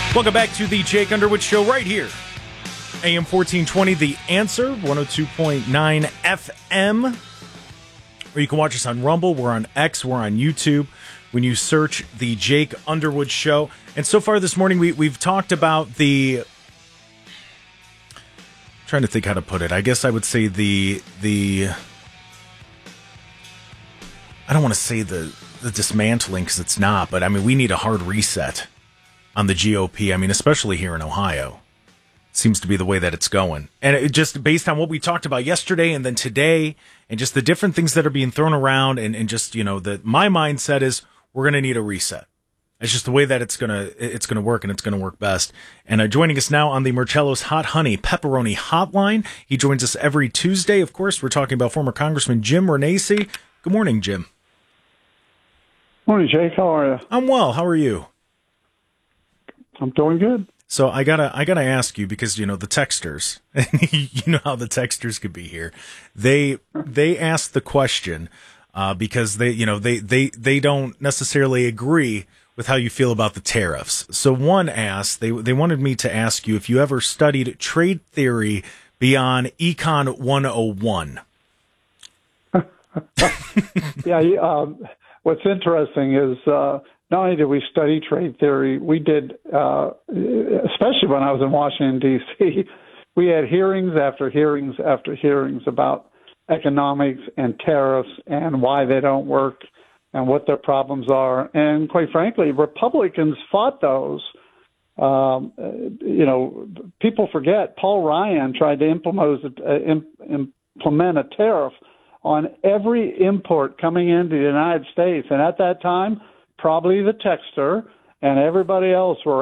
Welcome back to the Jake Underwood Show right here. AM 1420, The Answer, 102.9 FM. Or you can watch us on Rumble. We're on X. We're on YouTube. When you search the Jake Underwood Show. And so far this morning, we've talked about the... I'm trying to think how to put it. I guess I would say the I don't want to say the dismantling because it's not, but I mean, we need a hard reset on the GOP. I mean, especially here in Ohio. Seems to be the way that it's going. And it just based on what we talked about yesterday and then today and just the different things that are being thrown around and just, you know, my mindset is we're going to need a reset. It's just the way that it's going to work, and it's going to work best. And joining us now on the Marcello's Hot Honey Pepperoni Hotline, he joins us every Tuesday. Of course, we're talking about former Congressman Jim Renacci. Good morning, Jim. Morning, Jake. How are you? I'm well. How are you? I'm doing good. So I gotta ask you, because you know the texters, you know how the texters could be here. They ask the question because they don't necessarily agree with how you feel about the tariffs. So one asked, they wanted me to ask you if you ever studied trade theory beyond Econ 101. Yeah. What's interesting is not only did we study trade theory, we did, especially when I was in Washington, D.C., we had hearings after hearings after hearings about economics and tariffs and why they don't work and what their problems are. And quite frankly, Republicans fought those. People forget Paul Ryan tried to implement a tariff on every import coming into the United States. And at that time, probably the texter and everybody else were